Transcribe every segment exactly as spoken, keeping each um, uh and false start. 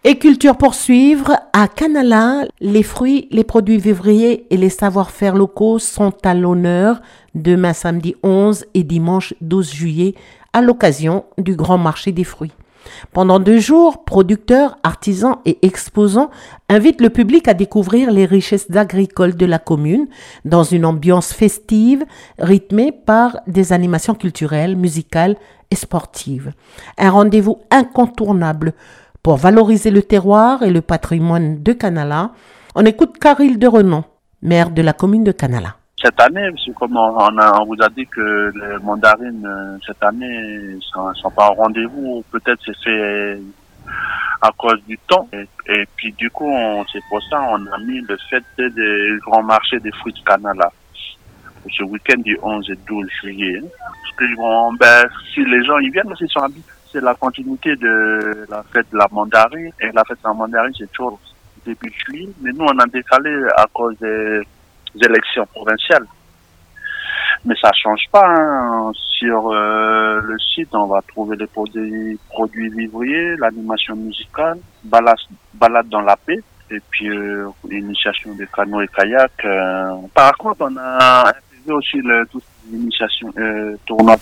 Et culture pour suivre, à Canala, les fruits, les produits vivriers et les savoir-faire locaux sont à l'honneur demain samedi onze et dimanche douze juillet à l'occasion du Grand Marché des fruits. Pendant deux jours, producteurs, artisans et exposants invitent le public à découvrir les richesses agricoles de la commune dans une ambiance festive rythmée par des animations culturelles, musicales et sportives. Un rendez-vous incontournable pour valoriser le terroir et le patrimoine de Canala. On écoute Caril de Renon, maire de la commune de Canala. Cette année, comme on, a, on vous a dit que les mandarines, cette année, ne sont, sont pas au rendez-vous. Peut-être c'est fait à cause du temps. Et, et puis du coup, on, c'est pour ça qu'on a mis le fait des grands marchés des fruits de Canala. Ce week-end du onze et douze juillet. Parce que bon, ben, si les gens ils viennent, ils sont habitués. C'est la continuité de la fête de la mandarine. Et la fête de la mandarine, c'est toujours début juillet. Mais nous, on a décalé à cause des élections provinciales. Mais ça change pas. Hein. Sur euh, le site, on va trouver les produits, produits vivriers, l'animation musicale, balade, balade dans la paix, et puis euh, l'initiation des canots et kayaks. Euh. Par contre, on a intégré aussi le, toutes les initiations euh, tournois.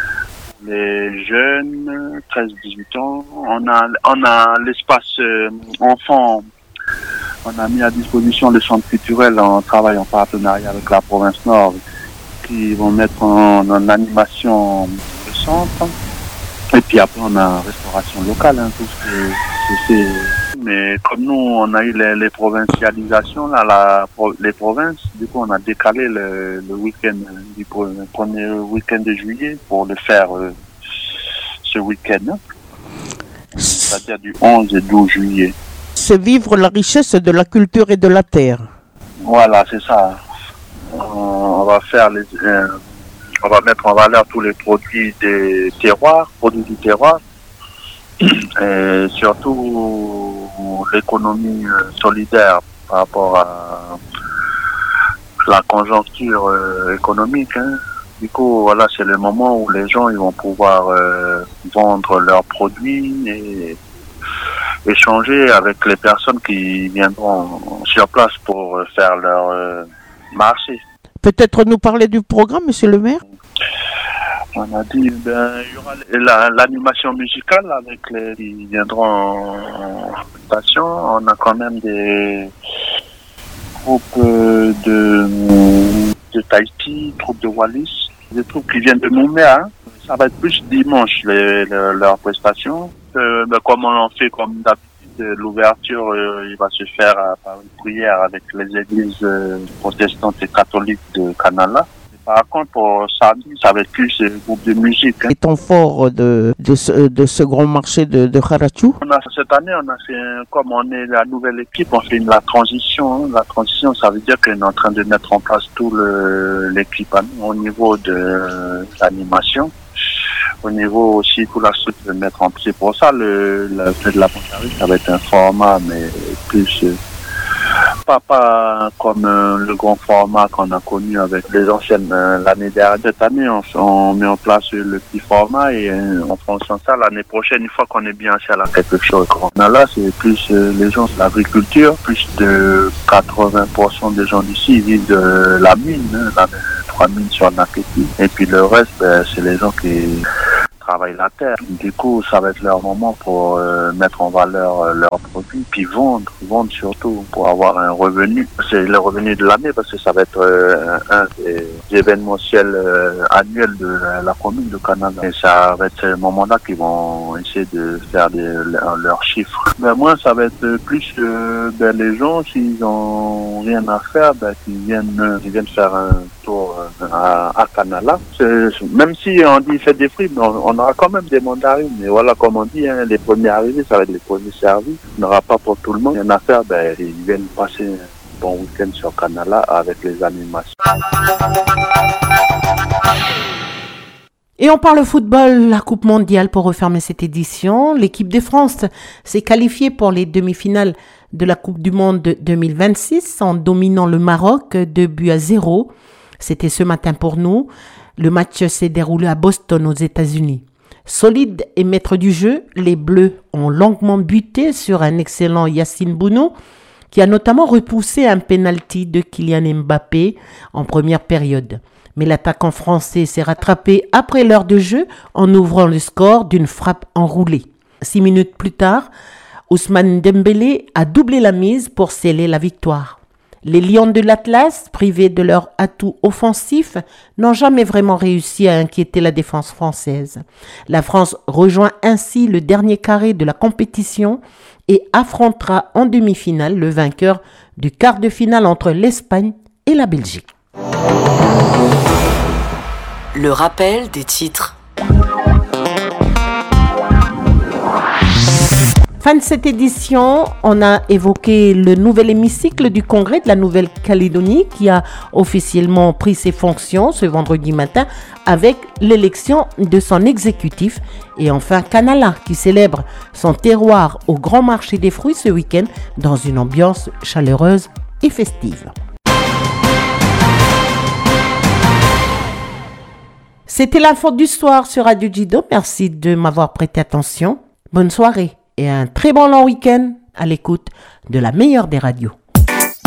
Les jeunes, treize à dix-huit ans, on a, on a l'espace euh, enfant, on a mis à disposition le centre culturel en travail en partenariat avec la province Nord qui vont mettre en, en animation le centre. Et puis après on a restauration locale, hein, tout ce que c'est. Mais comme nous on a eu les, les provincialisations, là, la, les provinces, du coup on a décalé le, le week-end du premier week-end de juillet pour le faire euh, ce week-end, hein, c'est-à-dire du onze et douze juillet. C'est vivre la richesse de la culture et de la terre. Voilà, c'est ça. On va faire les, euh, on va mettre en valeur tous les produits des terroirs, produits du terroir, et surtout l'économie solidaire par rapport à la conjoncture euh, économique. Hein. Du coup, voilà, c'est le moment où les gens ils vont pouvoir euh, vendre leurs produits et échanger avec les personnes qui viendront sur place pour faire leur euh, marché. Peut-être nous parler du programme, monsieur le maire? On a dit, ben, il y aura la, l'animation musicale avec les qui viendront en station. On a quand même des groupes de, de Tahiti, troupes de Wallis, des troupes qui viennent de Nouméa. Hein. Ça va être plus dimanche, les, les, leurs prestations. Euh, ben, comme on en fait comme d'habitude, l'ouverture euh, il va se faire euh, par une prière avec les églises euh, protestantes et catholiques de Canala. Par contre, pour samedi, ça va être plus un groupe de musique. Hein. Les temps forts de, de, ce, de ce grand marché de, de Kharachou. On a, cette année, on a fait, un, comme on est la nouvelle équipe, on fait une, la transition. Hein. La transition, ça veut dire qu'on est en train de mettre en place tout le, l'équipe hein, au niveau de euh, l'animation. Au niveau aussi, tout la suite de mettre en place. C'est pour ça, le, le fait de la mandarine, ça va être un format, mais plus... Euh, Pas, pas comme euh, le grand format qu'on a connu avec les anciennes euh, l'année dernière. Cette année, on, on met en place le petit format et euh, en fonction de ça, l'année prochaine, une fois qu'on est bien installé à quelque chose. Là, c'est plus euh, les gens de l'agriculture, plus de quatre-vingts pour cent des gens d'ici vivent de la mine, hein, la, trois mines sur Naketi. Et puis le reste, ben, c'est les gens qui travaillent la terre. Du coup, ça va être leur moment pour euh, mettre en valeur euh, leurs produits, puis vendre, vendre surtout pour avoir un revenu. C'est le revenu de l'année parce que ça va être euh, un des événementiels euh, annuels de la, la commune de Canada. Et ça va être ce moment-là qu'ils vont essayer de faire des, leurs, leurs chiffres. Mais moi, ça va être plus euh, ben, les gens, s'ils ont rien à faire, ben, qu'ils viennent, ils viennent faire un tour euh, à, à Canala. C'est, même si on dit fait des fruits, on, on aura quand même des mandarines. Mais voilà, comme on dit, hein, les premiers arrivés, ça va être les premiers servis. Il n'y aura pas pour tout le monde. Il y en a à faire, ben, ils viennent passer un bon week-end sur Canala avec les animations. Et on parle football, la Coupe mondiale pour refermer cette édition. L'équipe de France s'est qualifiée pour les demi-finales de la Coupe du Monde deux mille vingt-six en dominant le Maroc deux buts à zéro. C'était ce matin pour nous. Le match s'est déroulé à Boston aux États-Unis. Solides et maîtres du jeu, les Bleus ont longuement buté sur un excellent Yacine Bounou, qui a notamment repoussé un penalty de Kylian Mbappé en première période. Mais l'attaquant français s'est rattrapé après l'heure de jeu en ouvrant le score d'une frappe enroulée. Six minutes plus tard, Ousmane Dembélé a doublé la mise pour sceller la victoire. Les Lions de l'Atlas, privés de leur atout offensif, n'ont jamais vraiment réussi à inquiéter la défense française. La France rejoint ainsi le dernier carré de la compétition et affrontera en demi-finale le vainqueur du quart de finale entre l'Espagne et la Belgique. Le rappel des titres. Fin de cette édition, on a évoqué le nouvel hémicycle du Congrès de la Nouvelle-Calédonie qui a officiellement pris ses fonctions ce vendredi matin avec l'élection de son exécutif. Et enfin, Canala qui célèbre son terroir au Grand Marché des Fruits ce week-end dans une ambiance chaleureuse et festive. C'était l'info du soir sur Radio Jido. Merci de m'avoir prêté attention. Bonne soirée et un très bon long week-end à l'écoute de la meilleure des radios.